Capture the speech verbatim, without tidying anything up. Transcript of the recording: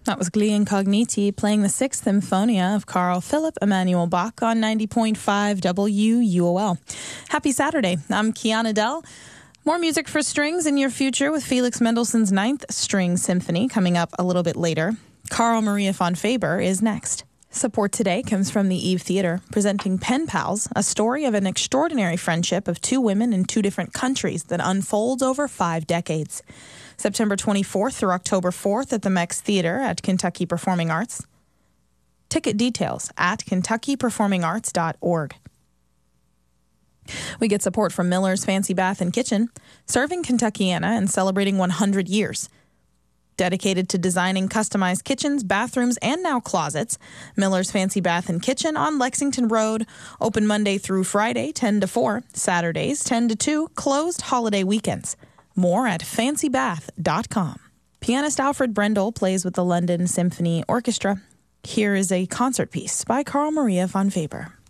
That was Gli Incogniti playing the Sixth Symphonia of Carl Philipp Emanuel Bach on ninety point five W U O L. Happy Saturday. I'm Kiana Dell. More music for strings in your future with Felix Mendelssohn's Ninth String Symphony coming up a little bit later. Carl Maria von Faber is next. Support today comes from the Eve Theater, presenting Pen Pals, a story of an extraordinary friendship of two women in two different countries that unfolds over five decades. September twenty-fourth through October fourth at the Mex Theater at Kentucky Performing Arts. Ticket details at kentucky performing arts dot org. We get support from Miller's Fancy Bath and Kitchen, serving Kentuckiana and celebrating one hundred years. Dedicated to designing customized kitchens, bathrooms, and now closets, Miller's Fancy Bath and Kitchen on Lexington Road, open Monday through Friday, ten to four, Saturdays, ten to two, closed holiday weekends. More at fancy bath dot com. Pianist Alfred Brendel plays with the London Symphony Orchestra. Here is a concert piece by Carl Maria von Faber.